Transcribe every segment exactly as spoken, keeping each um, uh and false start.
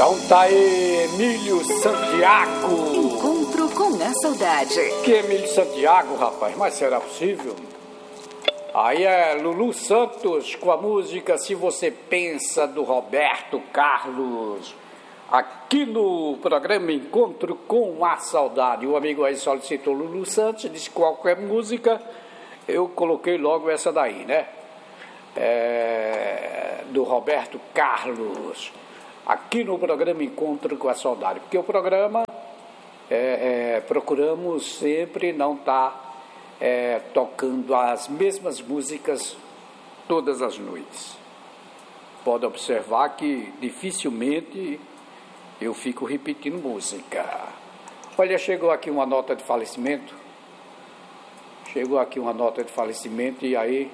Então tá aí, Emílio Santiago. Encontro com a saudade. Que Emílio Santiago, rapaz, mas será possível? Aí é Lulu Santos com a música Se Você Pensa, do Roberto Carlos. Aqui no programa Encontro com a Saudade. O amigo aí solicitou Lulu Santos, disse qualquer música, eu coloquei logo essa daí, né? É, do Roberto Carlos. Aqui no programa Encontro com a Saudade. Porque o programa, é, é, procuramos sempre não estar tá, é, tocando as mesmas músicas todas as noites. Pode observar que dificilmente eu fico repetindo música. Olha, chegou aqui uma nota de falecimento. Chegou aqui uma nota de falecimento e aí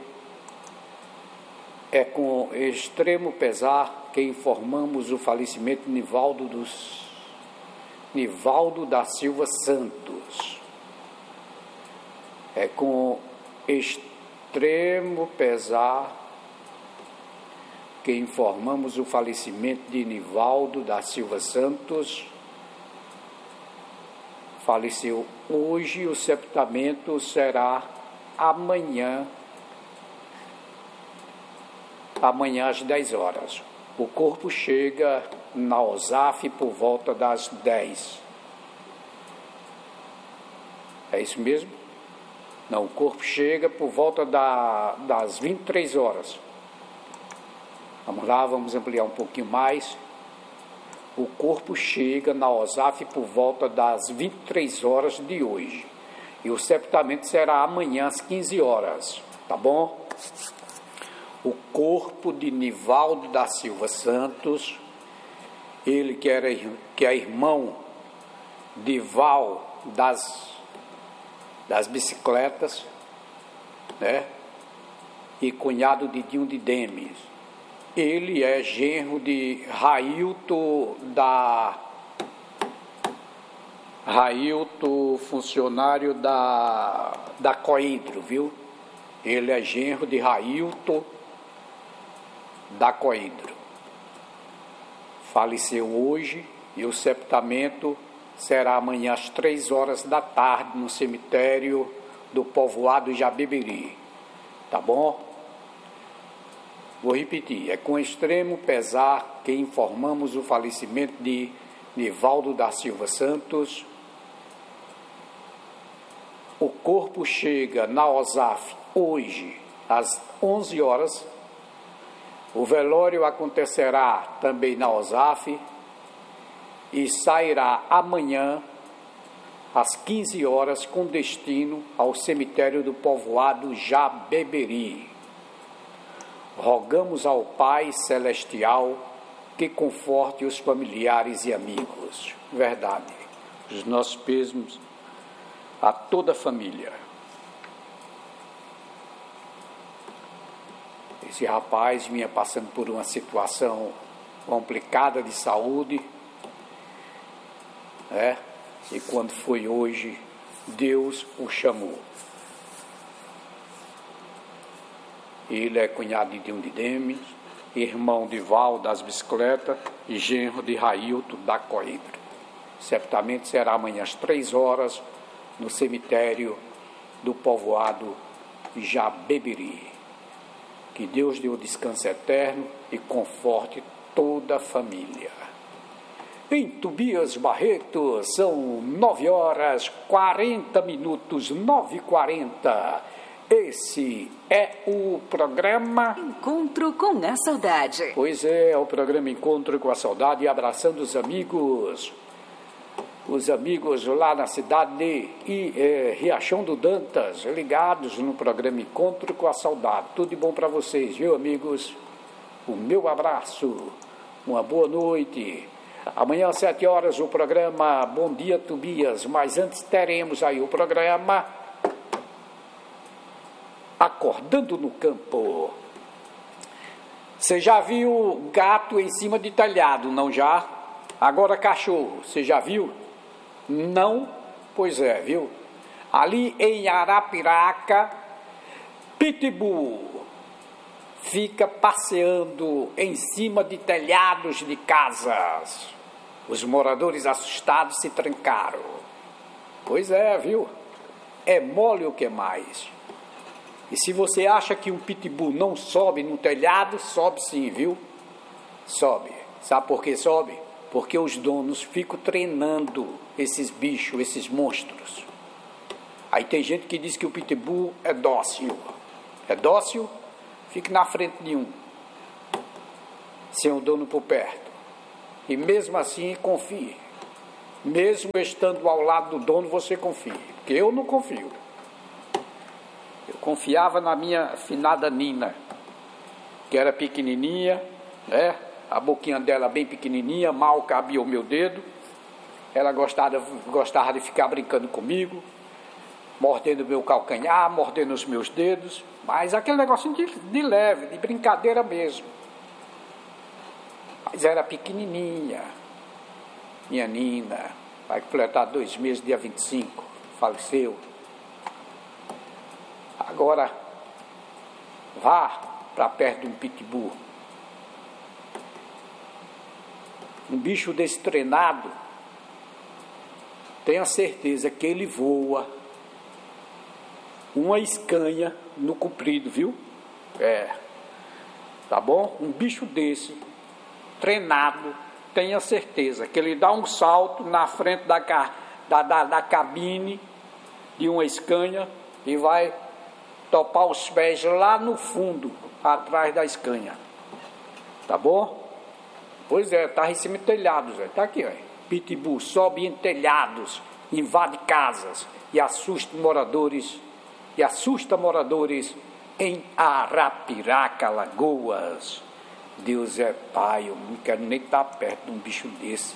é com extremo pesar que informamos o falecimento de Nivaldo, dos, Nivaldo da Silva Santos. É com extremo pesar que informamos o falecimento de Nivaldo da Silva Santos. Faleceu hoje, o sepultamento será amanhã, amanhã às dez horas. O corpo chega na O S A F por volta das dez. É isso mesmo? Não, o corpo chega por volta da, das vinte e três horas. Vamos lá, vamos ampliar um pouquinho mais. O corpo chega na O S A F por volta das vinte e três horas de hoje. E o sepultamento será amanhã às quinze horas. Tá bom? O corpo de Nivaldo da Silva Santos, ele que, era, que é irmão de Val das, das bicicletas, né? E cunhado de Dinho de Demes. Ele é genro de Railton da... Railton, funcionário da, da Coidro, viu? Ele é genro de Railton da Coidro. Faleceu hoje e o sepultamento será amanhã às três horas da tarde no cemitério do povoado Jabeberi. Tá bom? Vou repetir, é com extremo pesar que informamos o falecimento de Nivaldo da Silva Santos. O corpo chega na O S A F hoje às onze horas. O velório acontecerá também na O S A F e sairá amanhã às quinze horas com destino ao cemitério do povoado Jabeberi. Rogamos ao Pai Celestial que conforte os familiares e amigos. Verdade. Os nossos pêsames a toda a família. Esse rapaz vinha passando por uma situação complicada de saúde, né? E quando foi hoje, Deus o chamou. Ele é cunhado de Dinho de Demes, irmão de Val das bicicletas e genro de Railton da Coidro. O sepultamento será amanhã às três horas no cemitério do povoado Jabeberi. Que Deus dê o descanso eterno e conforte toda a família. Em Tobias Barreto, são nove horas quarenta minutos, nove e quarenta. Esse é o programa Encontro com a Saudade. Pois é, é o programa Encontro com a Saudade, abraçando os amigos, os amigos lá na cidade de é, Riachão do Dantas, ligados no programa Encontro com a Saudade. Tudo de bom para vocês, viu, amigos? O meu abraço, uma boa noite. Amanhã às sete horas o programa Bom Dia Tobias, mas antes teremos aí o programa Acordando no Campo. Você já viu gato em cima de telhado, não já? Agora cachorro, você já viu? Não? Pois é, viu? Ali em Arapiraca, Pitbull fica passeando em cima de telhados de casas. Os moradores assustados se trancaram. Pois é, viu? É mole o que mais. E se você acha que um pitbull não sobe no telhado, sobe sim, viu? Sobe. Sabe por que sobe? Porque os donos ficam treinando esses bichos, esses monstros. Aí tem gente que diz que o pitbull é dócil. É dócil? Fique na frente de um, sem o dono por perto. E mesmo assim, confie. Mesmo estando ao lado do dono, você confie. Porque eu não confio. Eu confiava na minha finada Nina, que era pequenininha, né? A boquinha dela bem pequenininha, mal cabia o meu dedo. Ela gostava, gostava de ficar brincando comigo, mordendo meu calcanhar, mordendo os meus dedos, mas aquele negocinho de, de leve, de brincadeira mesmo. Mas era pequenininha, minha Nina, vai completar dois meses, dia vinte e cinco, faleceu. Agora, vá para perto de um pitbull. Um bicho desse treinado, tenha certeza que ele voa uma escanha no comprido, viu? É, tá bom? Um bicho desse, treinado, tenha certeza que ele dá um salto na frente da, da, da, da cabine de uma escanha e vai topar os pés lá no fundo, atrás da escanha. Tá bom? Pois é, tá em cima de telhados, tá aqui, ó. Pitbull sobe em telhados, invade casas e assusta moradores, e assusta moradores em Arapiraca, Alagoas. Deus é pai, eu não quero nem estar perto de um bicho desse.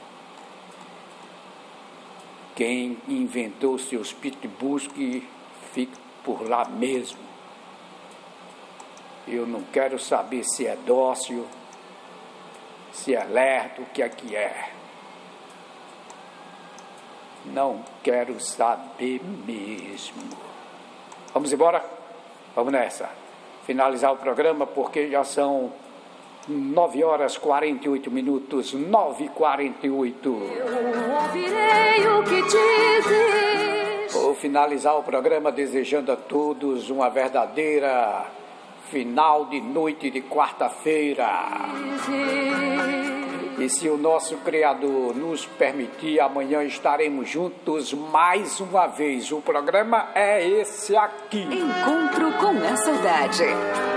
Quem inventou seus pitbulls que fique por lá mesmo. Eu não quero saber se é dócil, se é lerdo, o que é que é. Não quero saber mesmo. Vamos embora? Vamos nessa. Finalizar o programa porque já são nove horas e quarenta e oito minutos. nove e quarenta e oito. Eu ouvirei o que dizes. Vou finalizar o programa desejando a todos uma verdadeira final de noite de quarta-feira. E se o nosso Criador nos permitir, amanhã estaremos juntos mais uma vez. O programa é esse aqui. Encontro com a saudade.